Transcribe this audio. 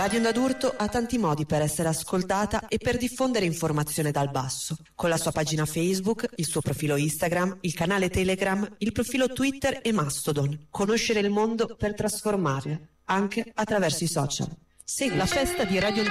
Radio Onda d'Urto ha tanti modi per essere ascoltata e per diffondere informazione dal basso, con la sua pagina Facebook, il suo profilo Instagram, il canale Telegram, il profilo Twitter e Mastodon. Conoscere il mondo per trasformarlo, anche attraverso i social. Segui la festa di Radio